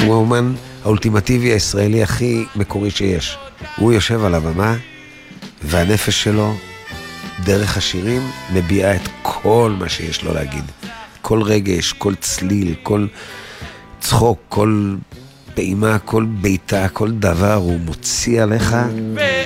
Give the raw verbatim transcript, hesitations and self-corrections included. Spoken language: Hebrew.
הוא האומן האולטימטיבי הישראלי הכי מקורי שיש. הוא יושב על הבמה, והנפש שלו, דרך השירים, מביעה את כל מה שיש לו להגיד. כל רגש, כל צליל, כל צחוק, כל פעימה, כל ביתה, כל דבר, הוא מוציא עליך